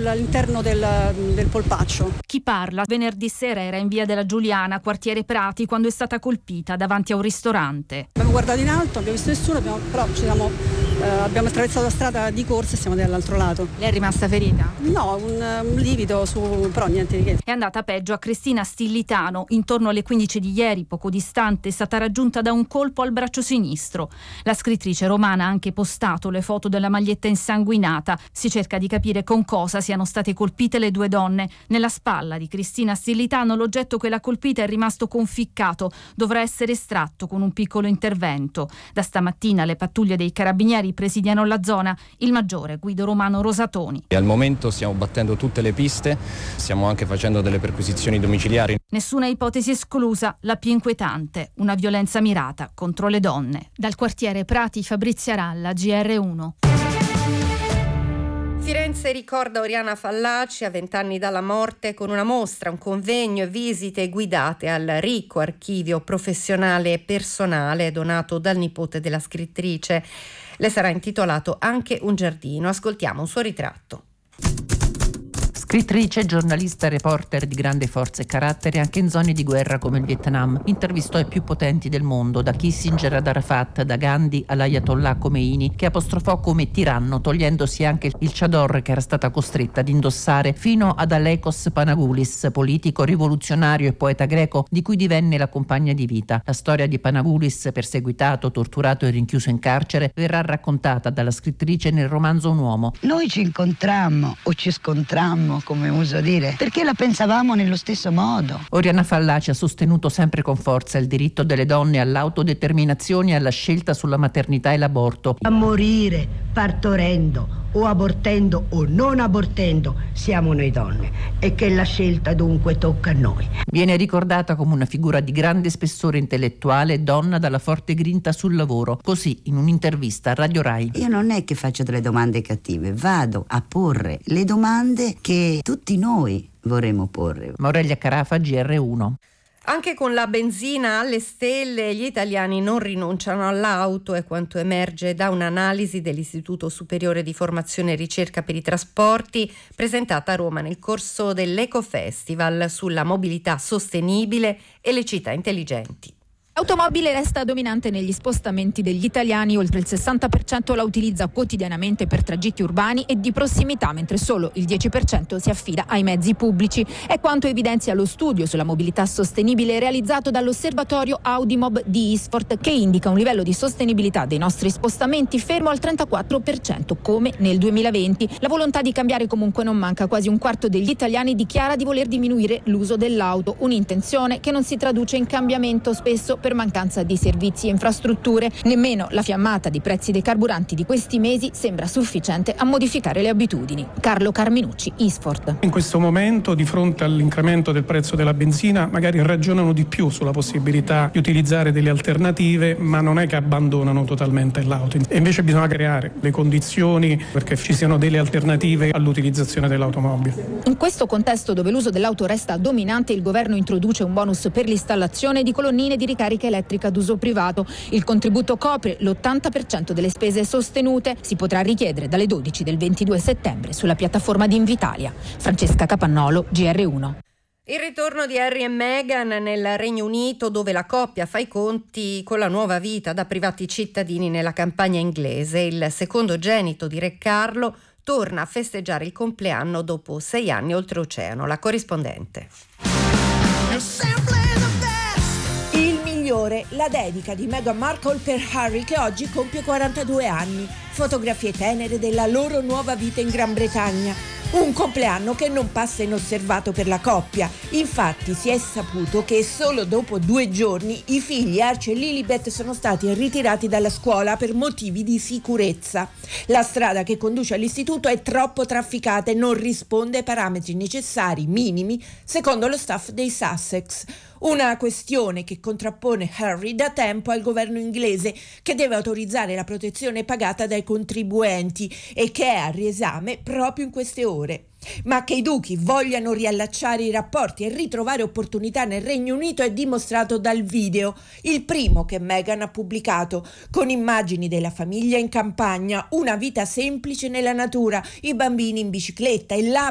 all'interno del polpaccio. Chi parla venerdì sera era in via della Giuliana, quartiere Prati, quando è stata colpita davanti a un ristorante. Abbiamo guardato in alto, abbiamo visto nessuno, però abbiamo attraversato la strada di corsa e siamo dall'altro lato. Lei è rimasta ferita? No, un livido, però niente di che. È andata peggio a Cristina Stillitano. Intorno alle 15 di ieri, poco distante, è stata raggiunta da un colpo al braccio sinistro. La scrittrice romana ha anche postato le foto della maglietta insanguinata. Si cerca di capire con cosa siano state colpite le due donne. Nella spalla di Cristina Stillitano l'oggetto che l'ha colpita è rimasto conficcato. Dovrà essere estratto con un piccolo intervento. Da stamattina le pattuglie dei carabinieri presidiano la zona. Il maggiore Guido Romano Rosatoni. E al momento stiamo battendo tutte le piste, stiamo anche facendo delle perquisizioni domiciliari. Nessuna ipotesi esclusa, la più inquietante, una violenza mirata contro le donne. Dal quartiere Prati, Fabrizia Ralla, GR1. Firenze ricorda Oriana Fallaci a 20 anni dalla morte con una mostra, un convegno e visite guidate al ricco archivio professionale e personale donato dal nipote della scrittrice. Le sarà intitolato anche un giardino. Ascoltiamo un suo ritratto. Scrittrice, giornalista e reporter di grande forza e carattere anche in zone di guerra come il Vietnam. Intervistò i più potenti del mondo, da Kissinger ad Arafat, da Gandhi all'Ayatollah Khomeini, che apostrofò come tiranno, togliendosi anche il chador che era stata costretta ad indossare, fino ad Alekos Panagoulis, politico, rivoluzionario e poeta greco di cui divenne la compagna di vita. La storia di Panagoulis, perseguitato, torturato e rinchiuso in carcere, verrà raccontata dalla scrittrice nel romanzo Un uomo. Noi ci incontrammo o ci scontrammo, come uso dire, perché la pensavamo nello stesso modo. Oriana Fallaci ha sostenuto sempre con forza il diritto delle donne all'autodeterminazione e alla scelta sulla maternità e l'aborto. A morire partorendo o abortendo o non abortendo siamo noi donne e che la scelta dunque tocca a noi. Viene ricordata come una figura di grande spessore intellettuale, donna dalla forte grinta sul lavoro. Così, in un'intervista a Radio Rai. Io non è che faccio delle domande cattive, vado a porre le domande che tutti noi vorremmo porre. Aurelia Carafa, GR1. Anche con la benzina alle stelle gli italiani non rinunciano all'auto, è quanto emerge da un'analisi dell'Istituto Superiore di Formazione e Ricerca per i Trasporti presentata a Roma nel corso dell'Eco Festival sulla mobilità sostenibile e le città intelligenti. L'automobile resta dominante negli spostamenti degli italiani, oltre il 60% la utilizza quotidianamente per tragitti urbani e di prossimità, mentre solo il 10% si affida ai mezzi pubblici. È quanto evidenzia lo studio sulla mobilità sostenibile realizzato dall'osservatorio Audimob di Isfort, che indica un livello di sostenibilità dei nostri spostamenti fermo al 34%, come nel 2020. La volontà di cambiare comunque non manca, quasi un quarto degli italiani dichiara di voler diminuire l'uso dell'auto, un'intenzione che non si traduce in cambiamento spesso per mancanza di servizi e infrastrutture. Nemmeno la fiammata di prezzi dei carburanti di questi mesi sembra sufficiente a modificare le abitudini. Carlo Carminucci, Isfort. In questo momento, di fronte all'incremento del prezzo della benzina, magari ragionano di più sulla possibilità di utilizzare delle alternative, ma non è che abbandonano totalmente l'auto. E invece bisogna creare le condizioni perché ci siano delle alternative all'utilizzazione dell'automobile. In questo contesto, dove l'uso dell'auto resta dominante, il governo introduce un bonus per l'installazione di colonnine di ricarica elettrica d'uso privato. Il contributo copre l'80% delle spese sostenute. Si potrà richiedere dalle 12 del 22 settembre sulla piattaforma di Invitalia. Francesca Capannolo, GR1. Il ritorno di Harry e Meghan nel Regno Unito, dove la coppia fa i conti con la nuova vita da privati cittadini nella campagna inglese. Il secondogenito di Re Carlo torna a festeggiare il compleanno dopo 6 anni oltreoceano. La corrispondente. La dedica di Meghan Markle per Harry, che oggi compie 42 anni. Fotografie tenere della loro nuova vita in Gran Bretagna. Un compleanno che non passa inosservato per la coppia. Infatti si è saputo che solo dopo 2 giorni i figli Archie e Lilibet sono stati ritirati dalla scuola per motivi di sicurezza. La strada che conduce all'istituto è troppo trafficata e non risponde ai parametri necessari minimi, secondo lo staff dei Sussex. Una questione che contrappone Harry da tempo al governo inglese, che deve autorizzare la protezione pagata dai contribuenti e che è a riesame proprio in queste ore. Ma che i duchi vogliano riallacciare i rapporti e ritrovare opportunità nel Regno Unito è dimostrato dal video, il primo che Meghan ha pubblicato, con immagini della famiglia in campagna, una vita semplice nella natura, i bambini in bicicletta e